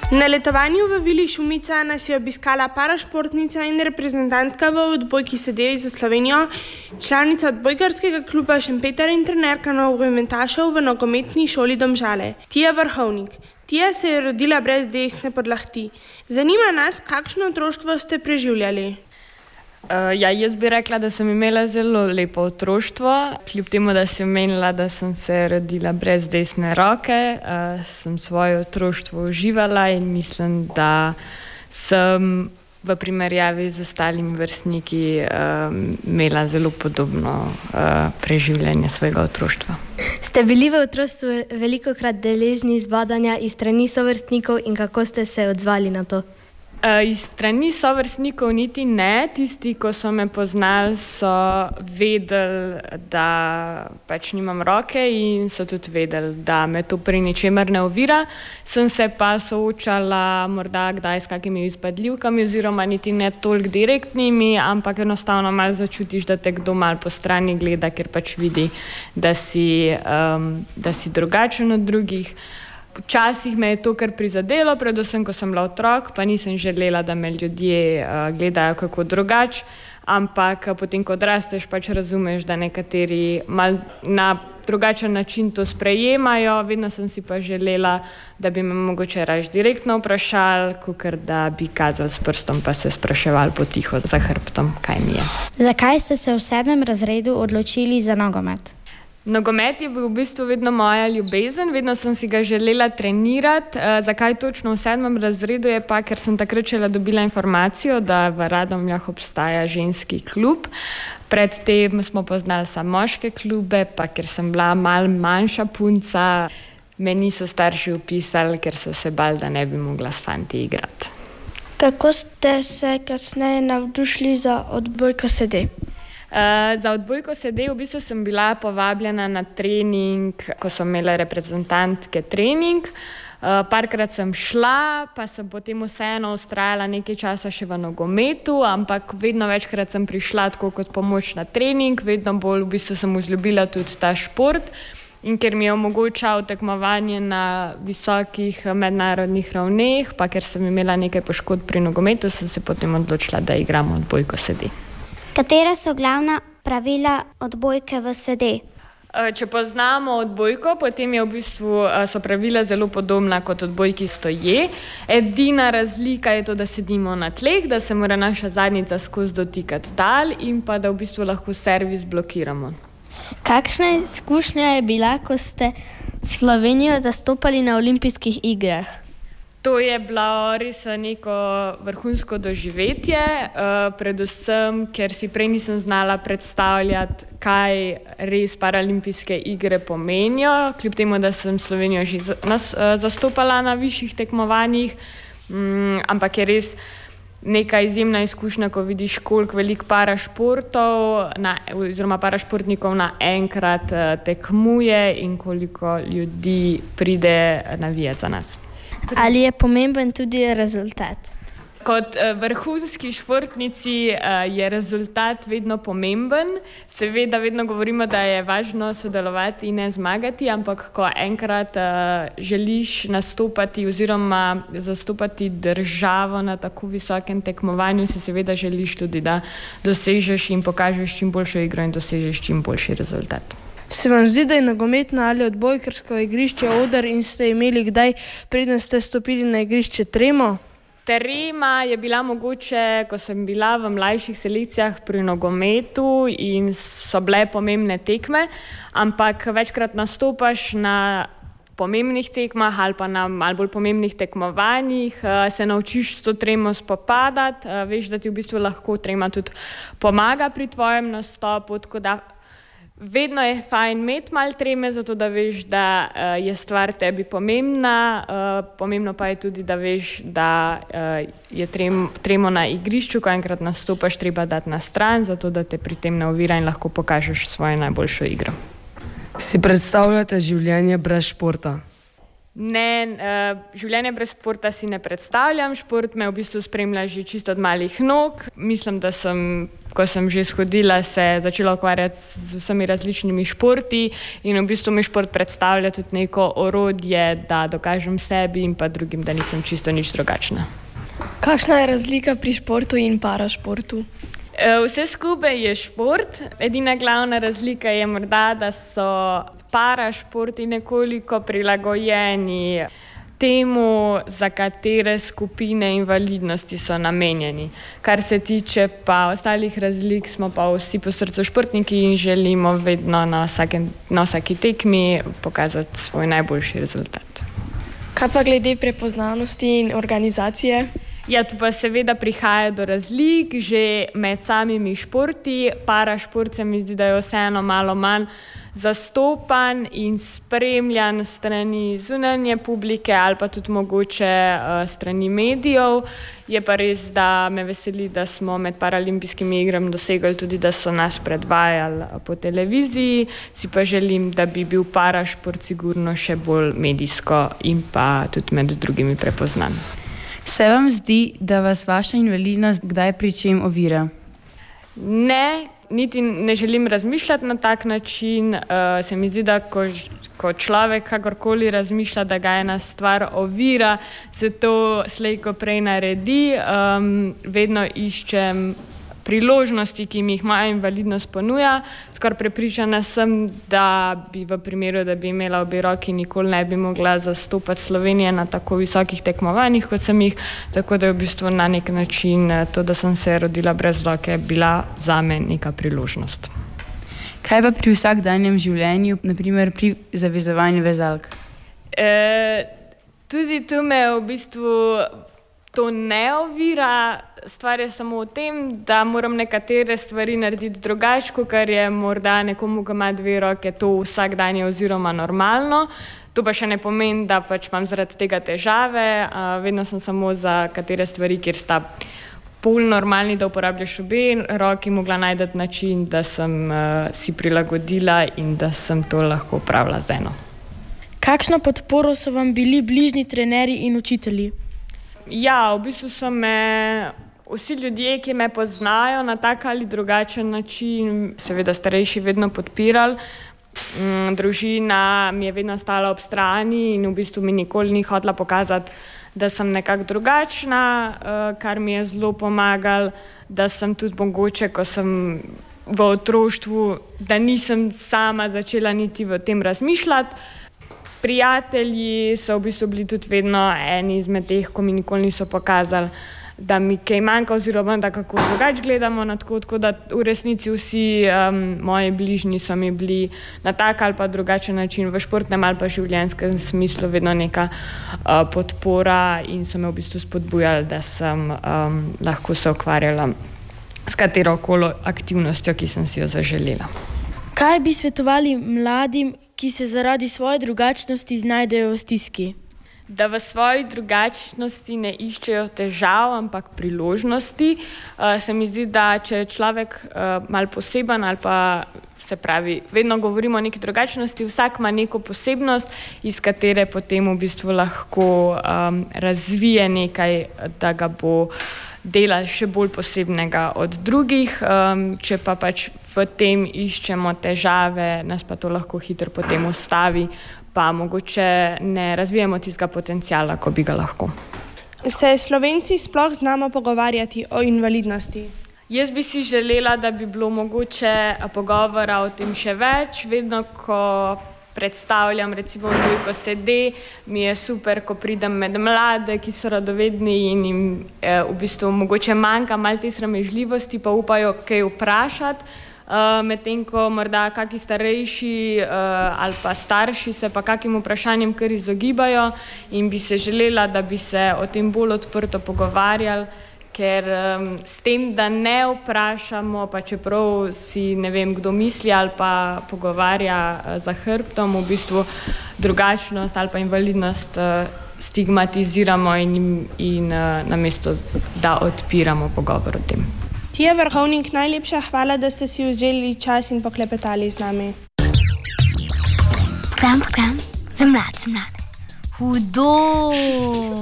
Na letovanju v Vili Šumica nas je obiskala parašportnica in reprezentantka v odbojki sedevi za Slovenijo, članica odbojkarskega kluba Šempeter in trenerka nogometašev v nogometni šoli Domžale, Tija Vrhovnik. Tija se je rodila brez desne podlahti. Zanima nas, kakšno otroštvo ste preživljali? Jaz bi rekla, da sem imela zelo lepo otroštvo. Kljub temu, da si omenila, da sem se rodila brez desne roke, sem svoje otroštvo uživala in mislim, da sem v primerjavi z ostalimi vrstniki imela zelo podobno preživljanje svojega otroštva. Ste bili v otroštvu velikokrat deležni zbadanja iz strani sovrstnikov in kako ste se odzvali na to? Iz strani sovrstnikov niti ne. Tisti, ko so me poznali, so vedeli, da pač nimam roke in so tudi vedeli, da me to pri ničemer ne ovira. Sem se pa soočala morda kdaj s kakimi izpadljivkami oziroma niti ne toliko direktnimi, ampak enostavno malo začutiš, da te kdo malo po strani gleda, ker pač vidi, da si drugačen od drugih. Včasih me je to kar prizadelo, predvsem ko sem bila otrok, pa nisem želela, da me ljudje gledajo kako drugače, ampak potem, ko odrasteš, pač razumeš, da nekateri malo na drugačen način to sprejemajo. Vedno sem si pa želela, da bi me mogoče raje direktno vprašali, kakor da bi kazali s prstom pa se spraševali potiho za hrbtom, kaj mi je. Zakaj ste se v 7. razredu odločili za nogomet? Nogomet je bil v bistvu vedno moja ljubezen, vedno sem si ga želela trenirati. Zakaj točno v 7. razredu je pa, ker sem takrat šele dobila informacijo, da v Radomljah obstaja ženski klub. Predtem smo poznali samo moške klube, pa ker sem bila malo manjša punca, me niso starši vpisali, ker so se bali, da ne bi mogla s fanti igrati. Kako ste se kasneje navdušili za odbojko sede? Za odbojko sede v bistvu sem bila povabljena na trening, ko so imele reprezentantke trening. Parkrat sem šla, pa sem potem vseeno vztrajala nekaj časa še v nogometu, ampak vedno večkrat sem prišla tako kot pomoč na trening, vedno bolj v bistvu sem vzljubila tudi ta šport. In ker mi je omogočal tekmovanje na visokih mednarodnih ravneh, pa ker sem imela nekaj poškodb pri nogometu, sem se potem odločila, da igram odbojko sede. Katera so glavna pravila odbojke v sede? Če poznamo odbojko, potem je v bistvu, so pravila zelo podobna kot odbojki stoje. Edina razlika je to, da sedimo na tleh, da se mora naša zadnjica skozi dotikati tal in pa da v bistvu lahko servis blokiramo. Kakšna izkušnja je bila, ko ste Slovenijo zastopali na olimpijskih igrah? To je bilo res neko vrhunsko doživetje, predvsem, ker si prej nisem znala predstavljati, kaj res paraolimpijske igre pomenijo, kljub temu, da sem Slovenijo že zastopala na višjih tekmovanjih, ampak je res neka izjemna izkušnja, ko vidiš, koliko veliko parašportov oziroma parašportnikov naenkrat tekmuje in koliko ljudi pride navijati za nas. Ali je pomemben tudi rezultat? Kot vrhunski športnici je rezultat vedno pomemben. Seveda vedno govorimo, da je važno sodelovati in ne zmagati, ampak ko enkrat želiš nastopati oziroma zastopati državo na tako visokem tekmovanju, si seveda želiš tudi, da dosežeš in pokažeš čim boljšo igro in dosežeš čim boljši rezultat. Se vam zdi, da je nogometno ali odbojkarsko igrišče oder in ste imeli kdaj, preden ste stopili na igrišče, tremo? Trema je bila mogoče, ko sem bila v mlajših selekcijah pri nogometu in so bile pomembne tekme, ampak večkrat nastopaš na pomembnih tekmah ali pa na malo bolj pomembnih tekmovanjih, se naučiš s to tremo spopadati, veš, da ti v bistvu lahko trema tudi pomaga pri tvojem nastopu, tako da vedno je fajn imeti malo treme, zato da veš, da je stvar tebi pomembna. Pomembno pa je tudi, da veš, da je tremo na igrišču, ko enkrat nastopaš, treba dati na stran, zato da te pri tem ne ovira in lahko pokažeš svojo najboljšo igro. Si predstavljate življenje brez športa? Ne, življenje brez športa si ne predstavljam. Šport me v bistvu spremlja že čisto od malih nog. Mislim, da ko sem že shodila, se začela ukvarjati z vsemi različnimi športi in v bistvu mi šport predstavlja tudi neko orodje, da dokažem sebi in pa drugim, da nisem čisto nič drugačna. Kakšna je razlika pri športu in parašportu? Vse skupaj je šport. Edina glavna razlika je morda, da so parašporti nekoliko prilagojeni temu, za katere skupine invalidnosti so namenjeni. Kar se tiče pa ostalih razlik, smo pa vsi po srcu športniki in želimo vedno na vsaki tekmi pokazati svoj najboljši rezultat. Kaj pa glede prepoznavnosti in organizacije? Ja, tu pa seveda prihaja do razlik že med samimi športi. Parašport se mi zdi, da je vseeno malo manj zastopan in spremljan strani zunanje publike ali pa tudi mogoče strani medijev. Je pa res, da me veseli, da smo med paralimpijskimi igrami dosegli tudi, da so nas predvajali po televiziji. Si pa želim, da bi bil parašport sigurno še bolj medijsko in pa tudi med drugimi prepoznan. Se vam zdi, da vas vaša invalidnost kdaj pri čem ovira? Ne, niti ne želim razmišljati na tak način. Se mi zdi, da ko človek kakorkoli razmišlja, da ga ena stvar ovira, se to slej ko prej naredi. Vedno iščem priložnosti, ki mi jih moja invalidnost ponuja. Skoraj prepričana sem, da bi v primeru, da bi imela obe roki, nikoli ne bi mogla zastopati Slovenije na tako visokih tekmovanjih, kot sem jih. Tako da je v bistvu na nek način to, da sem se rodila brez roke, bila zame neka priložnost. Kaj pa pri vsakdanjem življenju, naprimer pri zavezovanju vezalk? Tudi tu me v bistvu to ne ovira. Stvar je samo v tem, da moram nekatere stvari narediti drugače, kar je morda nekomu, ki ima dve roke, to vsakdanje oziroma normalno. To pa še ne pomeni, da pač imam zaradi tega težave. Vedno sem samo za katere stvari, kjer sta pol normalni, da uporabljaš obe roki, mogla najti način, da sem si prilagodila in da sem to lahko opravila z eno. Kakšno podporo so vam bili bližnji trenerji in učitelji? Ja, v bistvu so me vsi ljudje, ki me poznajo na tak ali drugačen način, seveda starejši, vedno podpirali. Družina mi je vedno stala ob strani in v bistvu mi nikoli ni hotela pokazati, da sem nekako drugačna, kar mi je zelo pomagalo, da sem tudi mogoče, ko sem v otroštvu, da nisem sama začela niti v tem razmišljati. Prijatelji so v bistvu bili tudi vedno eni izmed teh, ko mi nikoli niso pokazali, da mi kaj manjka oziroma da kako drugače gledamo na tako da v resnici vsi moji bližnji so mi bili na tak ali pa drugačen način v športnem ali pa življenjskem smislu vedno neka podpora in so me v bistvu spodbujali, da sem lahko se ukvarjala s katerokoli aktivnostjo, ki sem si jo zaželela. Kaj bi svetovali mladim, ki se zaradi svoje drugačnosti znajdejo v stiski? Da v svoji drugačnosti ne iščejo težav, ampak priložnosti. Se mi zdi, da če je človek malo poseben ali pa se pravi, vedno govorimo o neki drugačnosti, vsak ima neko posebnost, iz katere potem v bistvu lahko razvije nekaj, da ga bo delal še bolj posebnega od drugih. Če pa pač v tem iščemo težave, nas pa to lahko hitro potem ustavi, pa mogoče ne razvijemo tistega potenciala, ko bi ga lahko. Se Slovenci sploh znamo pogovarjati o invalidnosti? Jaz bi si želela, da bi bilo mogoče pogovora o tem še več. Vedno, ko predstavljam recimo Odbojko SD, mi je super, ko pridem med mlade, ki so radovedni in jim v bistvu mogoče manjka malo te sramežljivosti, pa upajo kaj vprašati. Medtem ko morda kaki starejši ali pa starši se pa kakim vprašanjem kar izogibajo in bi se želela, da bi se o tem bolj odprto pogovarjali, ker s tem, da ne vprašamo, pa čeprav si ne vem, kdo misli ali pa pogovarja za hrbtom, v bistvu drugačnost ali pa invalidnost stigmatiziramo in namesto, da odpiramo pogovor o tem. Tija Vrhovnik, najlepša hvala, da ste si vzeli čas in poklepetali z nami. Program za mlade. Hudo!